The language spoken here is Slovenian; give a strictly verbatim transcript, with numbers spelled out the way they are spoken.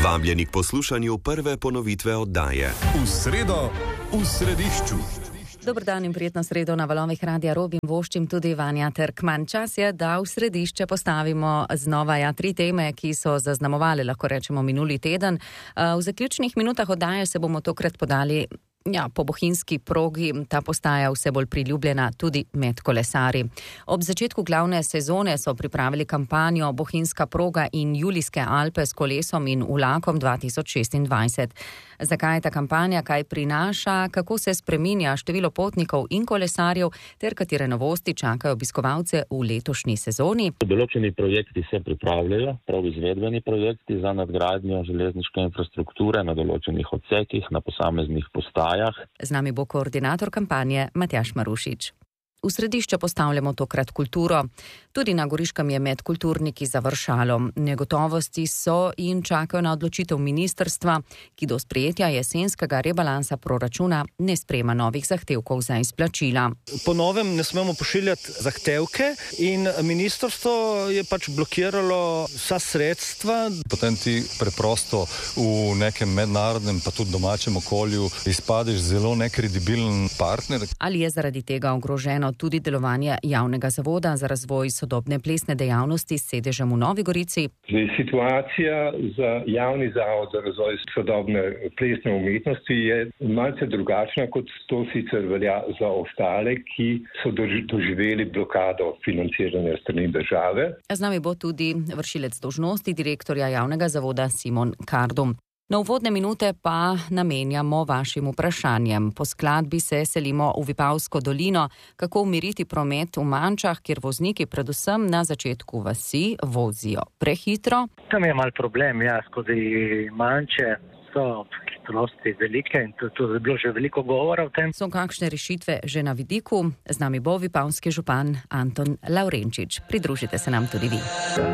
Vabljeni k poslušanju prve ponovitve oddaje. V sredo, v središču. Dober dan in prijetno sredo na valovih Radia Rob in voščim tudi Vanja Trkman. Čas je, da v središče postavimo znova ja, tri teme, ki so zaznamovali, lahko rečemo, minuli teden. V zaključnih minutah oddaje se bomo tokrat podali Ja, po bohinjski progi. Ta postaja vse bolj priljubljena tudi med kolesarji. Ob začetku glavne sezone so pripravili kampanjo Bohinjska proga in Julijske Alpe s kolesom in vlakom dva tisoč šestindvajset. Zakaj je ta kampanja, kaj prinaša, kako se spreminja število potnikov in kolesarjev ter katere novosti čakajo obiskovalce v letošnji sezoni? Določeni projekti se pripravljajo, prav izvedbeni projekti za nadgradnjo železniške infrastrukture na določenih odsekih, na posameznih postajah. Z nami bo koordinator kampanje Matjaž Marušič. V središče postavljamo tokrat kulturo. Tudi na Goriškem je med kulturniki završalo. Negotovosti so in čakajo na odločitev ministrstva, ki do sprejetja jesenskega rebalansa proračuna ne sprejema novih zahtevkov za izplačila. Po novem ne smemo pošiljati zahtevke in ministrstvo je pač blokiralo vsa sredstva. Potem ti preprosto v nekem mednarodnem pa tudi domačem okolju izpadeš zelo nekredibilen partner. Ali je zaradi tega ogroženo tudi delovanje javnega zavoda za razvoj sodobne plesne dejavnosti s sedežem v Novi Gorici? Situacija za javni zavod za razvoj sodobne plesne umetnosti je malce drugačna, kot to sicer velja za ostale, ki so doživeli blokado financiranja strani države. Z nami bo tudi vršilec dolžnosti direktorja javnega zavoda Simon Kardum. Na uvodne minute pa namenjamo vašim vprašanjem. Po skladbi se selimo v Vipavsko dolino, kako umiriti promet v Mančah, kjer vozniki predvsem na začetku vasi vozijo prehitro. Tam je mal problem, ja, skozi Manče so hitrosti velike in to, to je bilo že veliko govora o tem. So kakšne rešitve že na vidiku? Z nami bo vipavski župan Anton Lavrenčič. Pridružite se nam tudi vi.